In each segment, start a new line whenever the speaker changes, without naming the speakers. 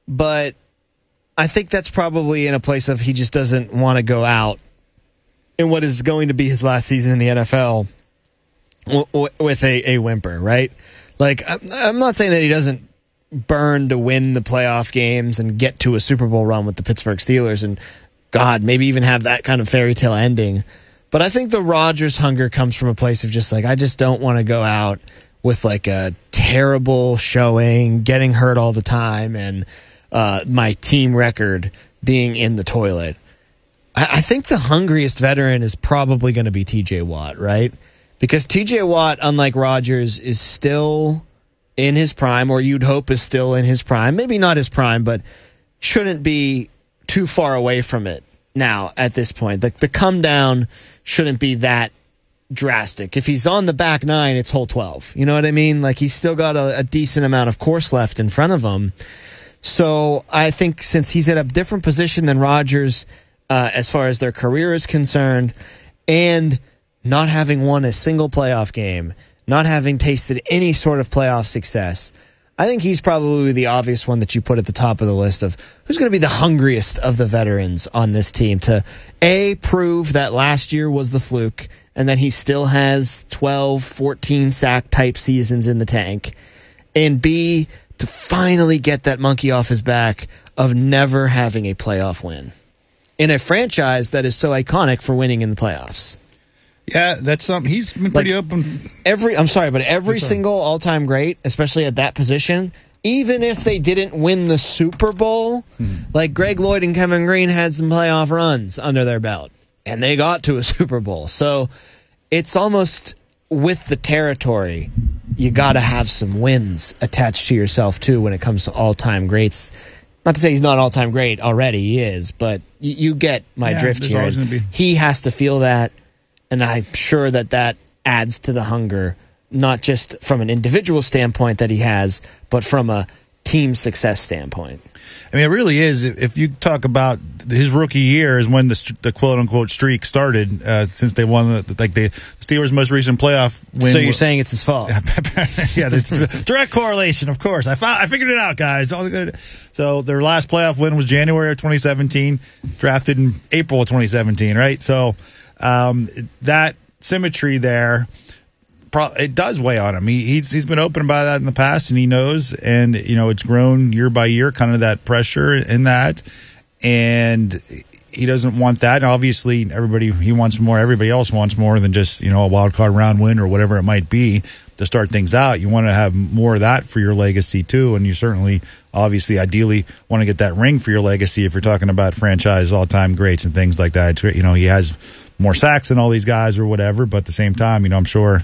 but I think that's probably in a place of he just doesn't want to go out in what is going to be his last season in the NFL with a whimper, right? Like, I'm not saying that he doesn't burn to win the playoff games and get to a Super Bowl run with the Pittsburgh Steelers and, God, maybe even have that kind of fairy tale ending. But I think the Rodgers hunger comes from a place of just like, I just don't want to go out with like a terrible showing, getting hurt all the time, and my team record being in the toilet. I think the hungriest veteran is probably going to be TJ Watt, right? Because TJ Watt, unlike Rodgers, is still in his prime, or you'd hope is still in his prime. Maybe not his prime, but shouldn't be too far away from it now at this point. The come down shouldn't be that drastic. If he's on the back nine, it's hole 12. You know what I mean? Like, he's still got a decent amount of course left in front of him. So I think since he's at a different position than Rodgers as far as their career is concerned, and not having won a single playoff game, not having tasted any sort of playoff success, I think he's probably the obvious one that you put at the top of the list of who's going to be the hungriest of the veterans on this team to, A, prove that last year was the fluke and that he still has 12, 14 sack type seasons in the tank, and B, to finally get that monkey off his back of never having a playoff win in a franchise that is so iconic for winning in the playoffs.
Yeah, that's something. He's been pretty open.
Every single all-time great, especially at that position, even if they didn't win the Super Bowl, like Greg Lloyd and Kevin Green had some playoff runs under their belt, and they got to a Super Bowl. So it's almost with the territory, you got to have some wins attached to yourself, too, when it comes to all-time greats. Not to say he's not all-time great already, he is, but you get my drift here. He has to feel that. And I'm sure that adds to the hunger, not just from an individual standpoint that he has, but from a team success standpoint.
I mean, it really is. If you talk about his rookie year is when the quote-unquote streak started, since they won the Steelers' most recent playoff win.
So you're saying it's his fault?
Yeah, it's direct correlation, of course. I figured it out, guys. So their last playoff win was January of 2017, drafted in April of 2017, right? So that symmetry there, it does weigh on him. He's been open about that in the past, and he knows, and it's grown year by year, kind of that pressure in that, and he doesn't want that. And obviously, he wants more. Everybody else wants more than just a wild card round win or whatever it might be to start things out. You want to have more of that for your legacy too, and you certainly, obviously, ideally want to get that ring for your legacy if you're talking about franchise all-time greats and things like that. He has more sacks than all these guys or whatever, but at the same time, I'm sure,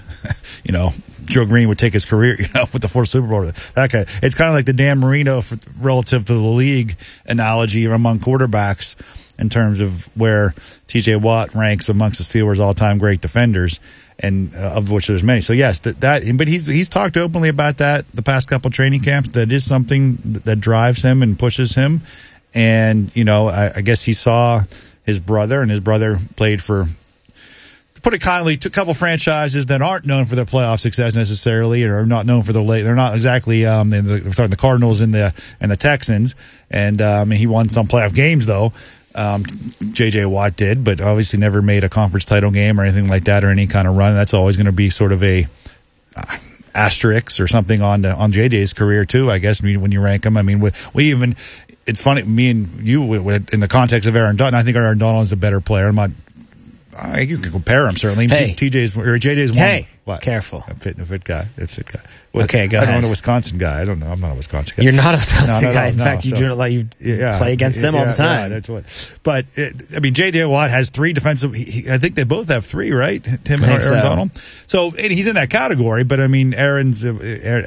Joe Green would take his career, with the 4th Super Bowl. That guy, it's kind of like the Dan Marino relative to the league analogy among quarterbacks in terms of where TJ Watt ranks amongst the Steelers' all-time great defenders, and of which there's many. So yes, but he's talked openly about that the past couple training camps. That is something that drives him and pushes him, and I guess he saw his brother, and his brother played for, to put it kindly, a couple franchises that aren't known for their playoff success necessarily, or are not known for they're not exactly they're starting the Cardinals and the Texans, and he won some playoff games though. J.J. Watt did, but obviously never made a conference title game or anything like that, or any kind of run. That's always going to be sort of a asterisk or something on J.J.'s career too, I guess. When you rank him, we even. It's funny, me and you, in the context of Aaron Donald, I think Aaron Donald is a better player. You can compare him, certainly.
Hey.
JJ's one.
Hey,
what?
Careful.
A fit guy.
Okay, go ahead.
I'm not a Wisconsin guy. I don't know. I'm not a Wisconsin guy.
You're not a Wisconsin guy. In
no,
fact, you play against them all the time.
Yeah, that's what. But, J.J. Watt has 3 defensive. I think they both have 3, right? Tim and Aaron Donald. So he's in that category. But, I think Aaron's a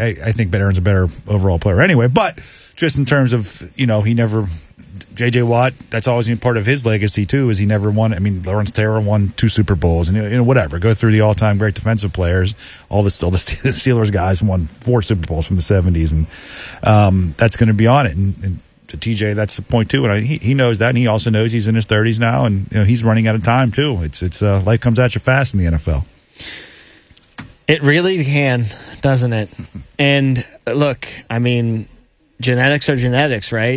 better overall player anyway. But just in terms of, he never. J.J. Watt, that's always been part of his legacy, too, is he never won. Lawrence Taylor won 2 Super Bowls, and, whatever. Go through the all-time great defensive players. All the Steelers guys won 4 Super Bowls from the 70s, and that's going to be on it. And to TJ, that's the point, too. And he knows that, and he also knows he's in his 30s now, and he's running out of time, too. It's life comes at you fast in the NFL.
It really can, doesn't it? And, look, genetics are genetics, right?